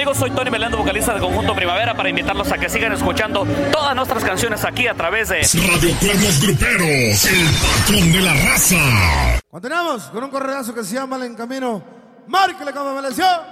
amigos? Soy Tony Melendo, vocalista del Conjunto Primavera, para invitarlos a que sigan escuchando todas nuestras canciones aquí a través de Radio Cuernos Gruperos, el patrón de la raza. Continuamos con un corredazo que se llama El Encamino. Márquele como me leció.